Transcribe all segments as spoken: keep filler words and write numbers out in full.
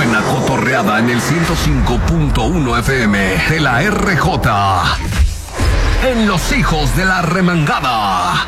buena cotorreada en el ciento cinco punto uno F M de la R J. En Los Hijos de la Remangada.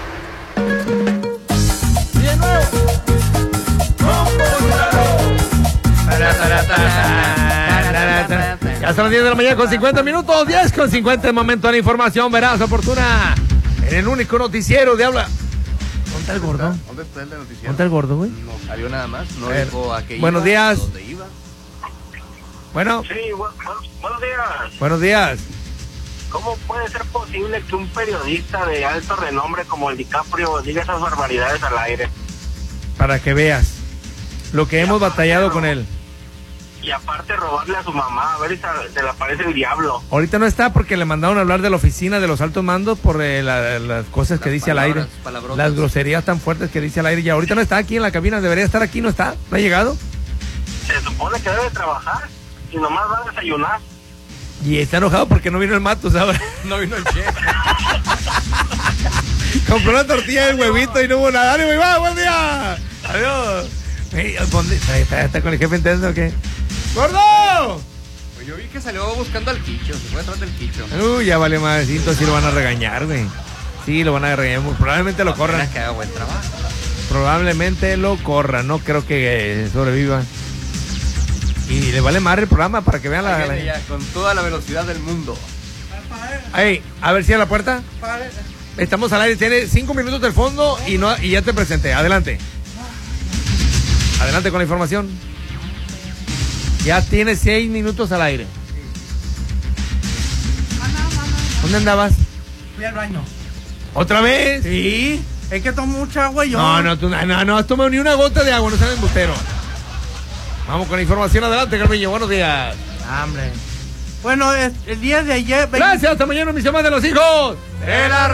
Ya son las diez de la mañana con cincuenta minutos, diez con cincuenta, el momento de la información veraz, oportuna, en el único noticiero de habla. ¿Dónde está el gordo? ¿Dónde está el de noticiero? ¿Dónde está el gordo, güey? No salió nada más, no A dijo a qué iba. Buenos días. ¿Dónde iba? Bueno. Sí, bu- bu- buenos días. Buenos días. ¿Cómo puede ser posible que un periodista de alto renombre como el DiCaprio diga esas barbaridades al aire? Para que veas lo que hemos batallado con él. Y aparte robarle a su mamá, a ver si se, se le aparece el diablo. Ahorita no está porque le mandaron a hablar de la oficina de los altos mandos por eh, la- las cosas que Las dice al palabras, aire. palabrotas. Las groserías tan fuertes que dice al aire. Y ahorita no está aquí en la cabina, debería estar aquí, no está, no ha llegado. Se supone que debe trabajar y nomás va a desayunar. Y está enojado porque no vino el Matos ahora. No vino el chef. Compró la tortilla del huevito y no hubo nada. Dale, güey, va, buen día. Adiós. Ey, ¿dónde? ¿Está, está, está con el jefe intenso o qué? ¡Gordo! Pues yo vi que salió buscando al quicho, se fue atrás del quicho. Uy, ya vale más. Sí, entonces sí lo van a regañar, güey. Sí, lo van a regañar. Probablemente lo corran. Apenas que haga buen trabajo. Probablemente lo corran. No creo que eh, sobreviva. Y le vale más el programa para que vean la... Ahí la... viene ya, con toda la velocidad del mundo. Ey, a ver si a la puerta. Estamos al aire. Tiene cinco minutos del fondo y, no, y ya te presenté. Adelante. Adelante con la información. Ya tiene seis minutos al aire. ¿Dónde andabas? Fui al baño. ¿Otra vez? Sí. Es que tomo mucha agua y yo. No, no, tú, no, no, no has tomado ni una gota de agua, no seas embustero. Vamos con la información, adelante, Carmiño, buenos días. Hambre. Bueno, es, el día de ayer. Gracias, hasta mañana, mis llamadas de los hijos. De la